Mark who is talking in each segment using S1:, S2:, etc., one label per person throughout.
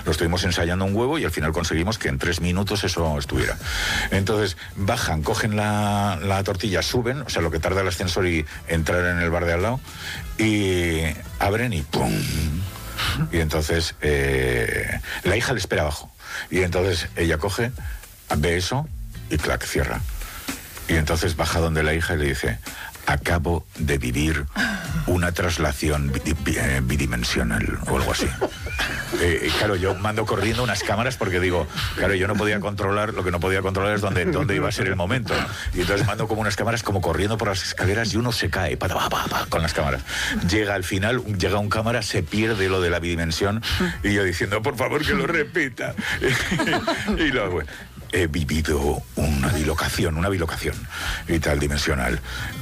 S1: Lo estuvimos ensayando un huevo y al final conseguimos que en 3 minutos eso estuviera. Entonces bajan, cogen la tortilla, suben, o sea, lo que tarda el ascensor y entrar en el bar de al lado, y abren y ¡pum! Y entonces la hija le espera abajo. Y entonces ella coge, ve eso y clac, cierra. Y entonces baja donde la hija y le dice: acabo de vivir una traslación bidimensional o algo así. Claro, yo mando corriendo unas cámaras porque digo, claro, yo no podía controlar, lo que no podía controlar es dónde iba a ser el momento. Y entonces mando como unas cámaras como corriendo por las escaleras y uno se cae con las cámaras. Llega al final, llega un cámara, se pierde lo de la bidimensión y yo diciendo, por favor que lo repita. Y luego... he vivido una bilocación y tal, dimensional.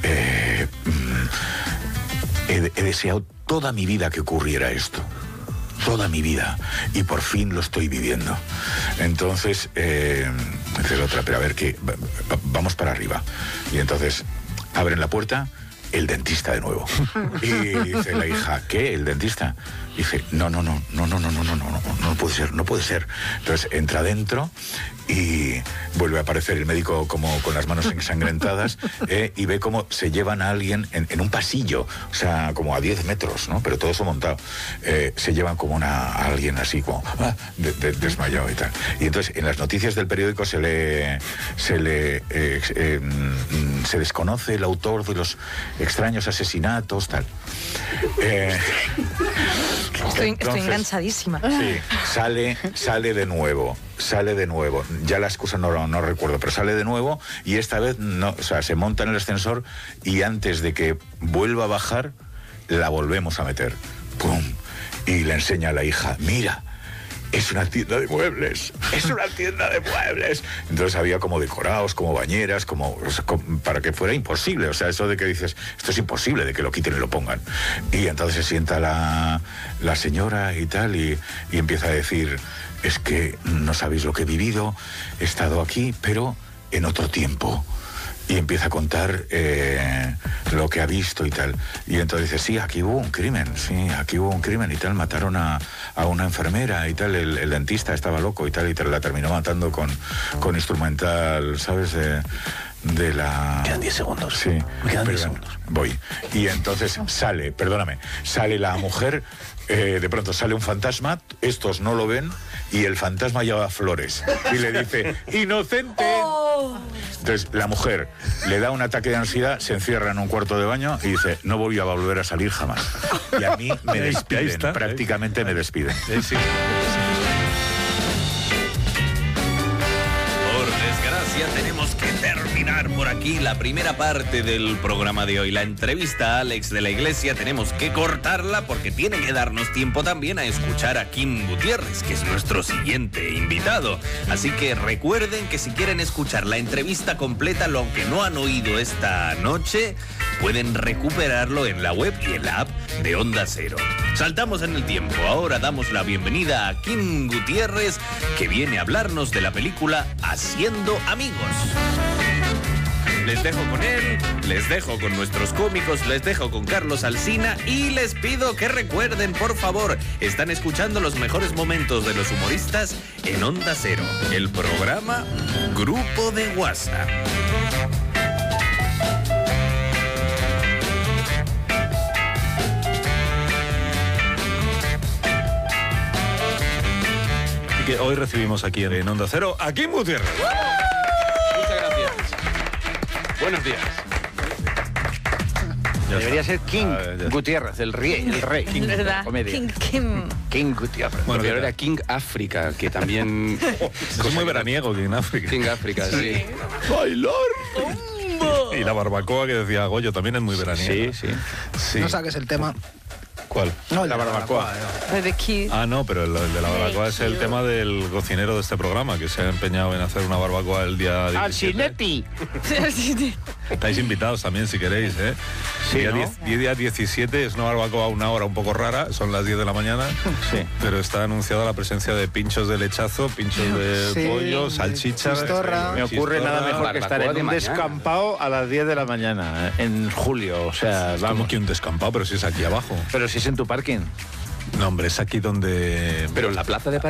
S1: He deseado toda mi vida que ocurriera esto. Toda mi vida. Y por fin lo estoy viviendo. Entonces, dice la otra, pero a ver, que vamos para arriba. Y entonces, abren la puerta, el dentista de nuevo. Y dice la hija, ¿qué? ¿El dentista? Dice, no puede ser. Entonces entra dentro y vuelve a aparecer el médico como con las manos ensangrentadas, y ve cómo se llevan a alguien en un pasillo, o sea, como a 10 metros, ¿no? Pero todo eso montado. Se llevan como a alguien así, como desmayado y tal. Y entonces en las noticias del periódico se desconoce el autor de los extraños asesinatos, tal.
S2: Estoy enganchadísima.
S1: Sí, sale de nuevo. Ya la excusa no recuerdo, pero sale de nuevo y esta vez no, o sea, se monta en el ascensor y antes de que vuelva a bajar, la volvemos a meter. ¡Pum! Y le enseña a la hija, mira, es una tienda de muebles. Entonces había como decorados, como bañeras, como para que fuera imposible. O sea, eso de que dices, esto es imposible de que lo quiten y lo pongan. Y entonces se sienta la señora y tal, y empieza a decir, es que no sabéis lo que he vivido, he estado aquí, pero en otro tiempo. Y empieza a contar lo que ha visto y tal. Y entonces dice, sí, aquí hubo un crimen y tal, mataron a una enfermera y tal, el dentista estaba loco y tal, la terminó matando con instrumental, ¿sabes? De la...
S3: Quedan 10 segundos.
S1: Sí.
S3: Me quedan 10 segundos.
S1: Voy. Y entonces sale la mujer, de pronto sale un fantasma, estos no lo ven, y el fantasma lleva flores. Y le dice, ¡inocente! Oh. Entonces la mujer le da un ataque de ansiedad, se encierra en un cuarto de baño y dice, no voy a volver a salir jamás. Y a mí me despiden, prácticamente me despiden.
S4: Sí. Tenemos que terminar por aquí la primera parte del programa de hoy. La entrevista a Alex de la Iglesia tenemos que cortarla porque tiene que darnos tiempo también a escuchar a Kim Gutiérrez, que es nuestro siguiente invitado. Así que recuerden que si quieren escuchar la entrevista completa, lo que no han oído esta noche, pueden recuperarlo en la web y en la app de Onda Cero. Saltamos en el tiempo. Ahora damos la bienvenida a Kim Gutiérrez, que viene a hablarnos de la película Haciendo Amigos. Les dejo con él, les dejo con nuestros cómicos, les dejo con Carlos Alsina y les pido que recuerden, por favor, están escuchando los mejores momentos de los humoristas en Onda Cero, el programa Grupo de WhatsApp.
S5: Que hoy recibimos aquí en Onda Cero a Kim Gutiérrez.
S6: Muchas gracias. Buenos días. Debería ser King Gutiérrez, el rey.
S2: King, ¿verdad?
S6: Comedia. King Gutiérrez.
S5: Bueno,
S6: pero era King África, que también...
S5: Es muy veraniego King África.
S6: King África, sí.
S5: ¡Bailar! Y la barbacoa que decía Goyo también es muy veraniega.
S6: Sí.
S7: No saques el tema.
S5: ¿Cuál?
S7: No, la barbacoa.
S5: Ah, no, pero el de la barbacoa es el tema del cocinero de este programa, que se ha empeñado en hacer una barbacoa el día 17.
S6: ¡Alcinetti!
S5: Estáis invitados también, si queréis, ¿eh?
S6: Sí,
S5: día 17 es una barbacoa a una hora un poco rara, son las 10 de la mañana,
S6: sí.
S5: Pero está anunciada la presencia de pinchos de lechazo, pinchos de pollo, salchicha...
S7: Me
S8: ocurre nada mejor que estar en un descampado a las 10 de la mañana, en julio, o sea...
S5: Vamos. Como que un descampado, pero si es aquí abajo.
S8: Pero si es en tu parking.
S5: No, hombre, es aquí donde...
S6: Pero en la plaza de